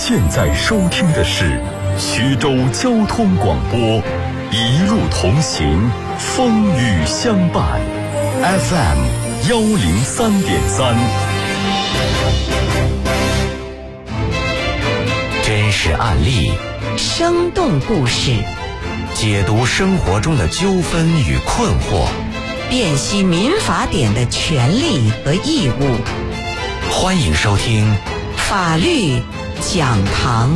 现在收听的是徐州交通广播，一路同行，风雨相伴 FM103.3。 真实案例， 生动故事， 解读生活中的纠纷与困惑， 辨析民法典的权利和义务。 欢迎收听法律讲堂。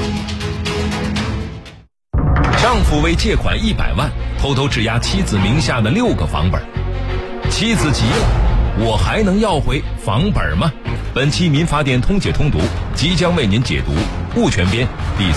丈夫为借款100万，偷偷质押妻子名下的6个房本，妻子急了，我还能要回房本吗？本期民法典通解通读即将为您解读物权编第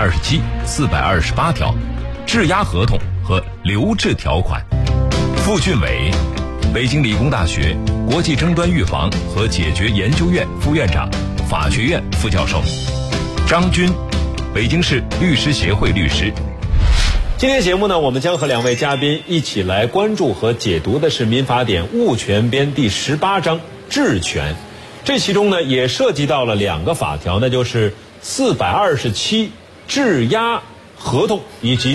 427、428条质押合同和留置条款。傅俊伟，北京理工大学国际争端预防和解决研究院副院长，法学院副教授。张军，北京市律师协会律师。 今天节目呢，我们将和2位嘉宾一起来关注和解读的是民法典物权编第18章质权。这其中呢也涉及到了2个法条，那就是427质押合同以及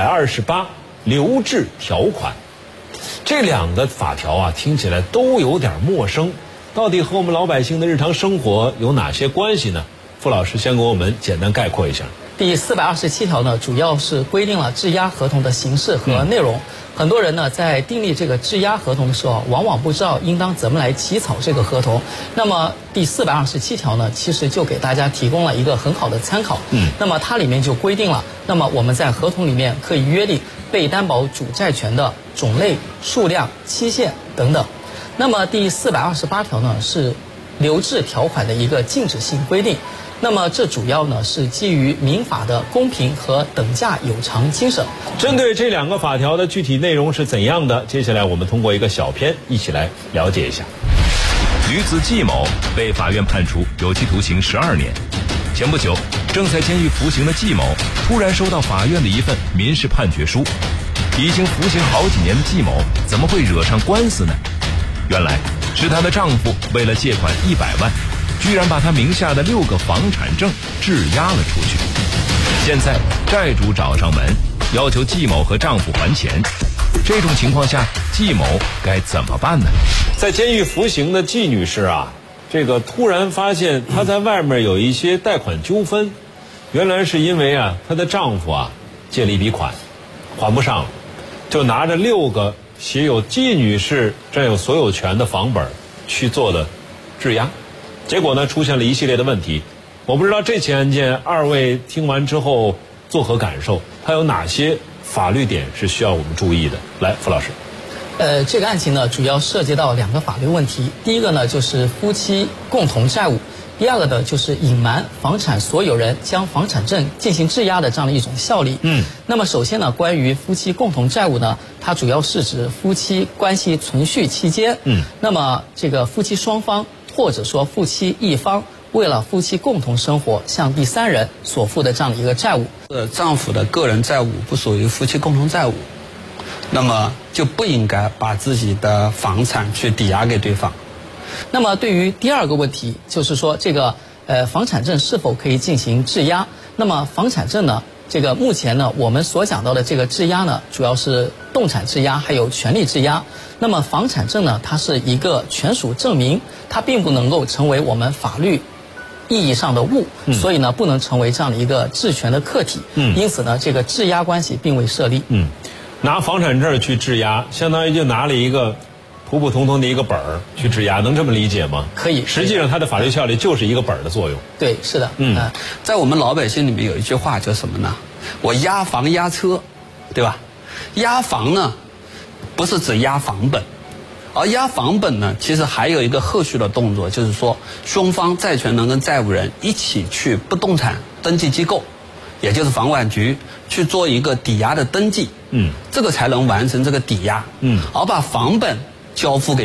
428留置条款。这2个法条啊，听起来都有点陌生，到底和我们老百姓的日常生活有哪些关系呢？傅老师先给我们简单概括一下。 第427条呢，主要是规定了质押合同的形式和内容。很多人呢在订立这个质押合同的时候，往往不知道应当怎么来起草这个合同。那么第427条呢，其实就给大家提供了一个很好的参考。那么它里面就规定了，那么我们在合同里面可以约定被担保主债权的种类、数量、期限等等。那么第428条呢，是留置条款的一个禁止性规定。那么这主要呢是基于民法的公平和等价有偿精神。 针对这2个法条的具体内容是怎样的，接下来我们通过一个小片一起来了解一下。 女子季某被法院判处有期徒刑12年。前不久，正在监狱服刑的季某突然收到法院的一份民事判决书。已经服刑好几年的季某怎么会惹上官司呢？原来是她的丈夫为了借款100万，居然把她名下的6个房产证质押了出去。现在债主找上门，要求季某和丈夫还钱。这种情况下，季某该怎么办呢？ 在监狱服刑的季女士啊，这个突然发现她在外面有一些贷款纠纷，原来是因为啊，她的丈夫啊借了一笔款，还不上了，就拿着6个写有季女士占有所有权的房本去做了质押。结果呢，出现了一系列的问题。我不知道这起案件2位听完之后作何感受？它有哪些法律点是需要我们注意的？来，傅老师。 这个案情呢，主要涉及到2个法律问题。第一个呢，就是夫妻共同债务；第二个呢，就是隐瞒房产所有人将房产证进行质押的这样的一种效力。那么首先呢，关于夫妻共同债务呢，它主要是指夫妻关系存续期间，那么这个夫妻双方或者说夫妻一方为了夫妻共同生活向第3人所负的这样的一个债务。 丈夫的个人债务不属于夫妻共同债务，那么就不应该把自己的房产去抵押给对方。 那么对于第2个问题，就是说这个房产证是否可以进行质押？那么房产证呢，这个目前呢我们所讲到的这个质押呢，主要是动产质押还有权利质押。那么房产证呢，它是一个权属证明，它并不能够成为我们法律意义上的物，所以呢不能成为这样的一个质权的客体。因此呢，这个质押关系并未设立。 拿房产证去质押，相当于就拿了一个普普通通的一个本儿去质押，能这么理解吗？ 可以。 实际上它的法律效力就是一个本儿的作用。 对，是的。 在我们老百姓里面有一句话叫什么呢？我押房押车，对吧？押房呢，不是指押房本，而押房本呢，其实还有一个后续的动作，就是说双方债权人跟债务人一起去不动产登记机构，也就是房管局去做一个抵押的登记，这个才能完成这个抵押，而把房本交付给